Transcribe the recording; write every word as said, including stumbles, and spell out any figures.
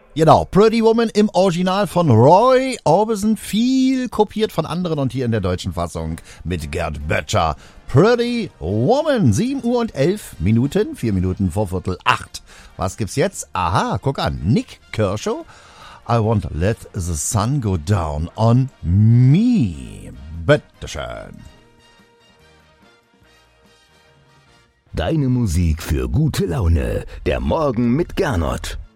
Genau, Pretty Woman im Original von Roy Orbison, viel kopiert von anderen und hier in der deutschen Fassung mit Gerd Böttcher. Pretty Woman, sieben Uhr und elf Minuten, vier Minuten vor Viertel acht. Was gibt's jetzt? Aha, guck an, Nick Kershaw. I won't let the sun go down on me. Bitteschön. Deine Musik für gute Laune. Der Morgen mit Gernot.